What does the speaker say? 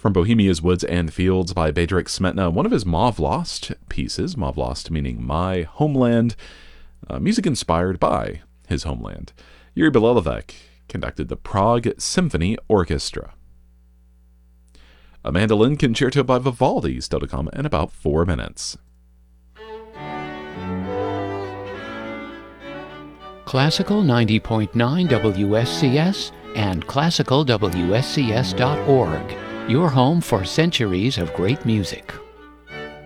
From Bohemia's Woods and Fields by Bedřich Smetana, one of his Mauve Lost pieces, Mauve Lost meaning My Homeland, music inspired by his homeland. Yuri Belelevec conducted the Prague Symphony Orchestra. A mandolin concerto by Vivaldi, still to come in about 4 minutes. Classical 90.9 WSCS and classicalwscs.org, your home for centuries of great music.